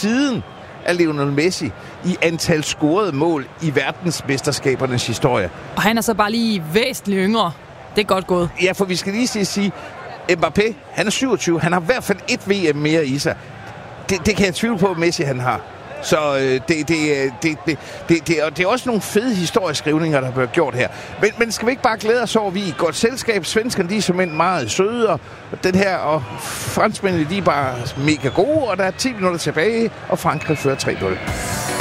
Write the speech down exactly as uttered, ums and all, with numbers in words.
siden af Lionel Messi i antal scorede mål i verdensmesterskabernes historie. Og han er så bare lige væsentligt yngre. Det er godt gået. Ja, for vi skal lige sige, Mbappé, han er syvogtyve. Han har i hvert fald et V M mere i sig. Det, det kan jeg tvivle på, at Messi han har. Så øh, det, det, det, det, det, det, det er også nogle fede historieskrivninger, der bliver gjort her. Men, men skal vi ikke bare glæde os over, vi er i godt selskab? Svenskerne, de er som en meget søde, og den her, og franskmændene, de er bare mega gode, og der er ti minutter tilbage, og Frankrig fører tre nul.